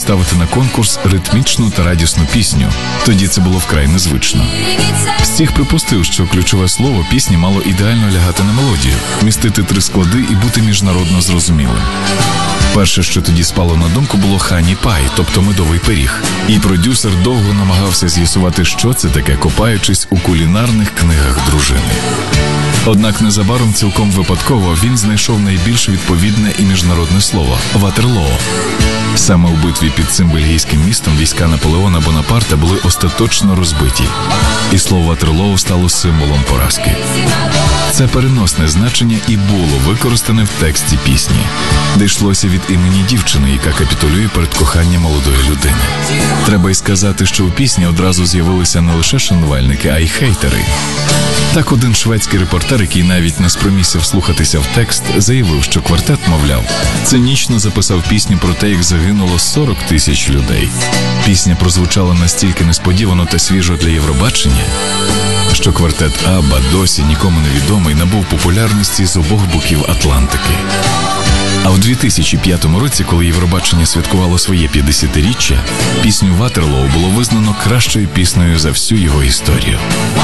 поставити на конкурс ритмічну та радісну пісню. Тоді це було вкрай незвично. Стіх припустив, що ключове слово пісні мало ідеально лягати на мелодію, містити 3 склади і бути міжнародно зрозумілим. Перше, що тоді спало на думку, було «Хані Пай», тобто медовий пиріг. І продюсер довго намагався з'ясувати, що це таке, копаючись у кулінарних книгах дружини. Однак незабаром цілком випадково він знайшов найбільш відповідне і міжнародне слово – «Ватерлоо». Саме у битві під цим бельгійським містом війська Наполеона Бонапарта були остаточно розбиті. І слово «Ватерлоо» стало символом поразки. Це переносне значення і було використане в тексті пісні, де йшлося від імені дівчини, яка капітулює перед коханням молодої людини. Треба й сказати, що у пісні одразу з'явилися не лише шанувальники, а й хейтери. Так один шведський репортер, який навіть не спромігся вслухатися в текст, заявив, що квартет, мовляв, цинічно записав пісню про те, як загинуло 40 тисяч людей. Пісня прозвучала настільки несподівано та свіжо для Євробачення, що квартет Абба, досі нікому не відомий, набув популярності з обох боків Атлантики. А в 2005 році, коли Євробачення святкувало своє 50-річчя, пісню «Ватерлоо» було визнано кращою піснею за всю його історію.